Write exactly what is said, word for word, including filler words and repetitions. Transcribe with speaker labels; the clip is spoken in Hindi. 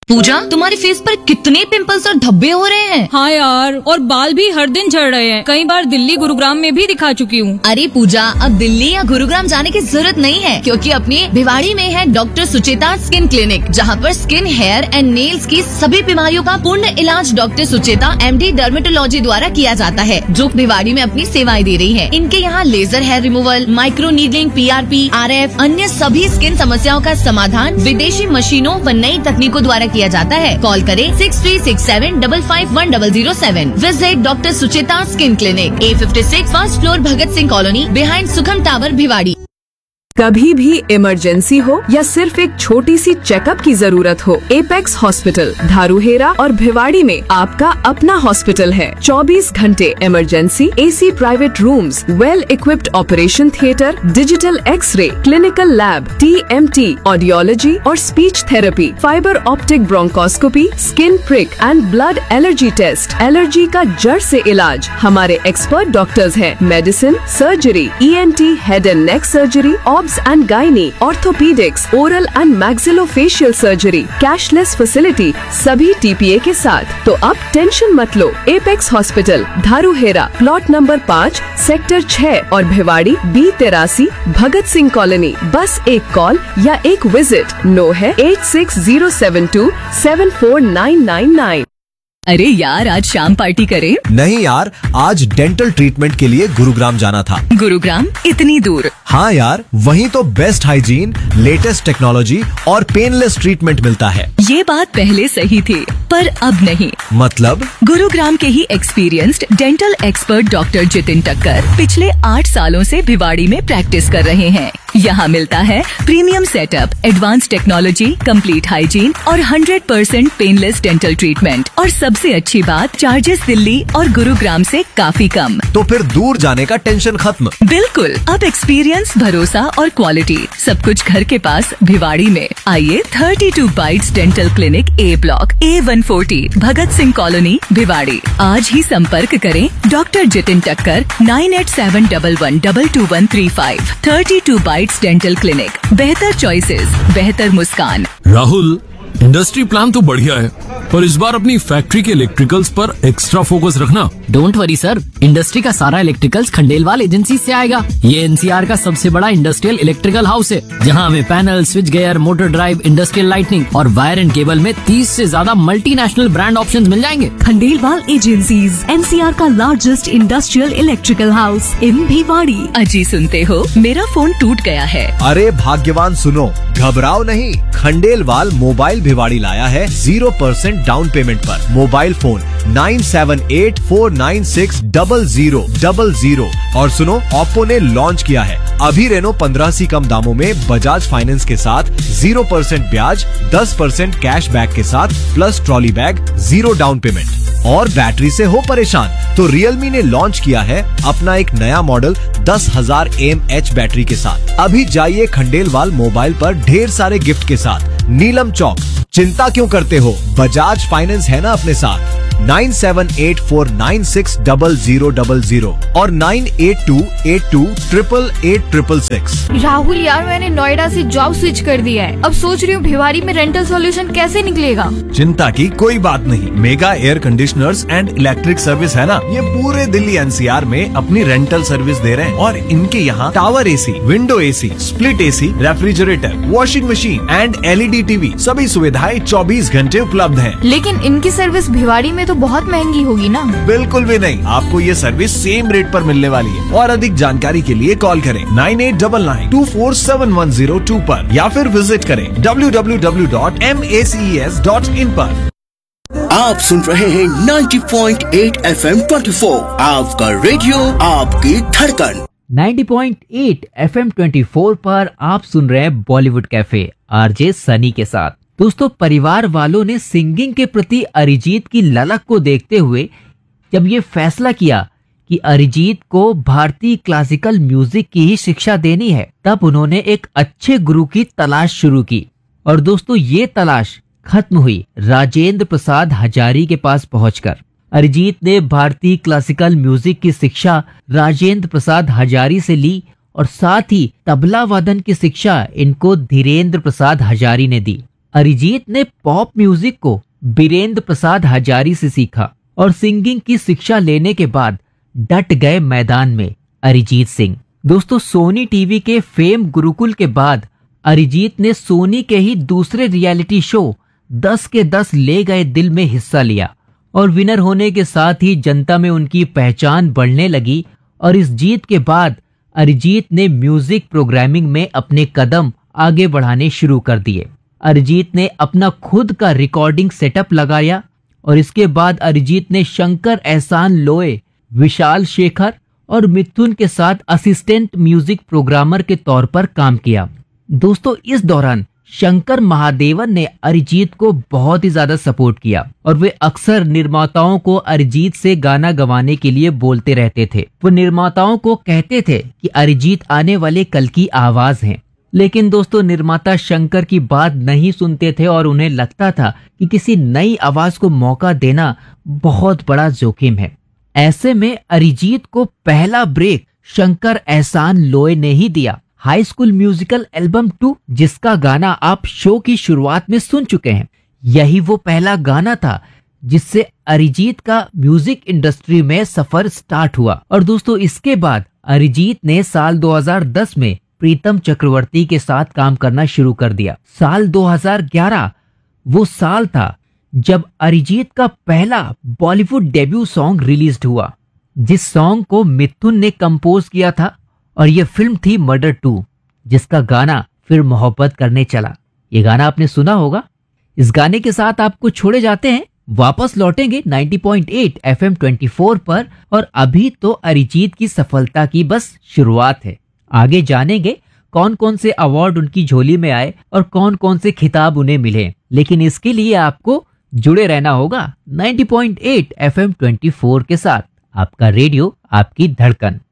Speaker 1: पूजा, तुम्हारे फेस पर कितने पिंपल्स और धब्बे हो रहे हैं।
Speaker 2: हाँ यार, और बाल भी हर दिन झड़ रहे हैं। कई बार दिल्ली गुरुग्राम में भी दिखा चुकी हूँ।
Speaker 1: अरे पूजा, अब दिल्ली या गुरुग्राम जाने की जरूरत नहीं है, क्योंकि अपने भिवाड़ी में है डॉक्टर सुचेता स्किन क्लिनिक, जहाँ पर स्किन, हेयर एंड नेल्स की सभी बीमारियों का पूर्ण इलाज डॉक्टर सुचेता एमडी डर्मेटोलॉजी द्वारा किया जाता है, जो भिवाड़ी में अपनी सेवाएं दे रही है। इनके यहाँ laser hair removal, micro needling, PRP, RF, अन्य सभी स्किन समस्याओं का समाधान विदेशी मशीनों व नई तकनीकों द्वारा किया जाता है। कॉल करें six three six seven double five one double zero seven. Visit doctor Sucheta skin clinic, ए fifty six, first floor, Bhagat Singh colony, behind सुखम टावर, भिवाड़ी।
Speaker 3: कभी भी इमरजेंसी हो या सिर्फ एक छोटी सी चेकअप की जरूरत हो, एपेक्स हॉस्पिटल धारूहेरा और भिवाड़ी में आपका अपना हॉस्पिटल है। चौबीस घंटे emergency, AC private rooms, well equipped operation theatre, digital x ray, clinical lab, TMT, audiology और speech therapy, fibre optic bronchoscopy, skin prick and blood allergy test, allergy का जड़ से इलाज। हमारे एक्सपर्ट डॉक्टर्स हैं। Medicine, surgery, ENT, head and neck surgery, and gynae, orthopedics, oral and maxillofacial surgery, cashless facility, सभी टीपीए के साथ। तो अब टेंशन मत लो। एपेक्स हॉस्पिटल धारूहेरा, प्लॉट नंबर पाँच, सेक्टर छह और भिवाड़ी बी तिरासी, भगत सिंह कॉलोनी। बस एक कॉल या एक विजिट। नो है eight six zero seven to seven four nine nine nine.
Speaker 1: अरे यार, आज शाम पार्टी करें?
Speaker 4: नहीं यार, आज डेंटल ट्रीटमेंट के लिए गुरुग्राम जाना था।
Speaker 1: गुरुग्राम इतनी दूर?
Speaker 4: हाँ यार, वहीं तो बेस्ट हाइजीन, लेटेस्ट टेक्नोलॉजी और पेनलेस ट्रीटमेंट मिलता है।
Speaker 1: ये बात पहले सही थी, पर अब नहीं।
Speaker 4: मतलब?
Speaker 1: गुरुग्राम के ही experienced dental expert doctor Jitin टक्कर पिछले आठ सालों से भिवाड़ी में प्रैक्टिस कर रहे हैं। यहाँ मिलता है premium setup, advance technology, complete hygiene और hundred percent painless dental treatment. और सबसे अच्छी बात, चार्जेस दिल्ली और गुरुग्राम से काफी कम।
Speaker 4: तो फिर दूर जाने का टेंशन खत्म।
Speaker 1: बिल्कुल, अब एक्सपीरियंस, भरोसा और क्वालिटी सब कुछ घर के पास भिवाड़ी में। आइए thirty two bytes dental clinic, ए ब्लॉक, ए one forty, Bhagat Singh colony, Bhiwadi. आज ही संपर्क करें डॉक्टर जितिन टक्कर, nine eight seven double one double two one three five. Thirty two bytes dental clinic, बेहतर चॉइसेस, बेहतर मुस्कान।
Speaker 5: राहुल, इंडस्ट्री प्लान तो बढ़िया है, पर इस बार अपनी फैक्ट्री के इलेक्ट्रिकल्स पर एक्स्ट्रा फोकस रखना।
Speaker 6: डोंट वरी सर, इंडस्ट्री का सारा इलेक्ट्रिकल्स खंडेलवाल एजेंसी से आएगा। ये एनसीआर का सबसे बड़ा इंडस्ट्रियल इलेक्ट्रिकल हाउस है, जहां हमें panel, switch gear, motor drive, industrial lightning और वायर एंड केबल में तीस से ज्यादा मल्टीनेशनल ब्रांड ऑप्शंस मिल जाएंगे।
Speaker 7: खंडेलवाल एजेंसीज, एनसीआर का largest industrial electrical house in Bhiwadi.
Speaker 1: अजी सुनते हो, मेरा फोन टूट गया है।
Speaker 4: अरे भाग्यवान सुनो, घबराओ नहीं, खंडेलवाल मोबाइल भिवाड़ी लाया है जीरो परसेंट डाउन पेमेंट पर। Mobile phone nine seven eight four nine six double zero double zero. और सुनो, ओप्पो ने लॉन्च किया है अभी रेनो पंद्रह सी कम दामों में बजाज फाइनेंस के साथ जीरो परसेंट ब्याज, दस परसेंट कैश बैक के साथ, plus trolley bag, zero down payment. और बैटरी से हो परेशान तो रियलमी ने लॉन्च किया है अपना एक नया मॉडल दस हजार एम एच बैटरी के साथ। अभी जाइए खंडेलवाल मोबाइल पर ढेर सारे गिफ्ट के साथ। नीलम चौक। चिंता क्यों करते हो, बजाज फाइनेंस है ना अपने साथ। Nine seven eight four nine six double zero double zero और nine eight to eight to triple eight triple six.
Speaker 2: Rahul यार, मैंने नोएडा से जॉब स्विच कर दिया है। अब सोच रही हूँ भिवाड़ी में रेंटल सॉल्यूशन कैसे निकलेगा।
Speaker 4: चिंता की कोई बात नहीं, mega air conditioners and electric service है ना, ये पूरे दिल्ली एनसीआर में अपनी रेंटल सर्विस दे रहे हैं। और इनके यहाँ tower AC, window AC, split AC, refrigerator, washing machine and LED TV, सभी सुविधाएं चौबीस घंटे उपलब्ध है।
Speaker 2: लेकिन इनकी सर्विस भिवाड़ी में तो बहुत महंगी होगी ना।
Speaker 4: बिल्कुल भी नहीं, आपको ये सर्विस सेम रेट पर मिलने वाली है। और अधिक जानकारी के लिए कॉल करें nine eight nine nine to four seven one zero to पर या फिर विजिट करें W W W dot M A C S dot in पर।
Speaker 8: आप सुन रहे हैं ninety point eight F M twenty four, आपका रेडियो, आपकी धड़कन।
Speaker 9: Ninety point eight F M twenty four पर आप सुन रहे हैं बॉलीवुड कैफे आरजे सनी के साथ। दोस्तों, परिवार वालों ने सिंगिंग के प्रति अरिजीत की ललक को देखते हुए जब ये फैसला किया कि अरिजीत को भारतीय क्लासिकल म्यूजिक की ही शिक्षा देनी है, तब उन्होंने एक अच्छे गुरु की तलाश शुरू की। और दोस्तों, ये तलाश खत्म हुई राजेंद्र प्रसाद हजारी के पास पहुंचकर। अरिजीत ने भारतीय क्लासिकल म्यूजिक की शिक्षा राजेंद्र प्रसाद हजारी से ली और साथ ही तबला वादन की शिक्षा इनको धीरेन्द्र प्रसाद हजारी ने दी। अरिजीत ने पॉप म्यूजिक को बीरेंद्र प्रसाद हजारी से सीखा और सिंगिंग की शिक्षा लेने के बाद डट गए मैदान में अरिजीत सिंह। दोस्तों, सोनी टीवी के फेम गुरुकुल के बाद अरिजीत ने सोनी के ही दूसरे रियलिटी शो दस के दस ले गए दिल में हिस्सा लिया और विनर होने के साथ ही जनता में उनकी पहचान बढ़ने लगी और इस जीत के बाद अरिजीत ने म्यूजिक प्रोग्रामिंग में अपने कदम आगे बढ़ाने शुरू कर दिए। अरिजीत ने अपना खुद का रिकॉर्डिंग सेटअप लगाया और इसके बाद अरिजीत ने शंकर एहसान लोए, विशाल शेखर और मिथुन के साथ असिस्टेंट म्यूजिक प्रोग्रामर के तौर पर काम किया। दोस्तों, इस दौरान शंकर महादेवन ने अरिजीत को बहुत ही ज्यादा सपोर्ट किया और वे अक्सर निर्माताओं को अरिजीत से गाना गवाने के लिए बोलते रहते थे। वो निर्माताओं को कहते थे कि अरिजीत आने वाले कल की आवाज हैं। लेकिन दोस्तों, निर्माता शंकर की बात नहीं सुनते थे और उन्हें लगता था कि किसी नई आवाज को मौका देना बहुत बड़ा जोखिम है। ऐसे में अरिजीत को पहला ब्रेक शंकर एहसान लोए ने ही दिया। High school musical album to, जिसका गाना आप शो की शुरुआत में सुन चुके हैं, यही वो पहला गाना था जिससे अरिजीत का म्यूजिक इंडस्ट्री में सफर स्टार्ट हुआ। और दोस्तों, इसके बाद अरिजीत ने साल दो हज़ार दस में प्रीतम चक्रवर्ती के साथ काम करना शुरू कर दिया। साल दो हज़ार ग्यारह वो साल था जब अरिजीत का पहला बॉलीवुड डेब्यू सॉन्ग रिलीज हुआ, जिस सॉन्ग को मिथुन ने कंपोज किया था और ये फिल्म थी मर्डर टू, जिसका गाना फिर मोहब्बत करने चला। ये गाना आपने सुना होगा। इस गाने के साथ आपको छोड़े जाते हैं, वापस लौटेंगे नब्बे पॉइंट आठ एफ एम चौबीस पर और अभी तो अरिजीत की सफलता की बस शुरुआत है। आगे जानेंगे कौन कौन से अवार्ड उनकी झोली में आए और कौन कौन से खिताब उन्हें मिले, लेकिन इसके लिए आपको जुड़े रहना होगा नब्बे पॉइंट आठ एफ एम चौबीस के साथ। आपका रेडियो, आपकी धड़कन।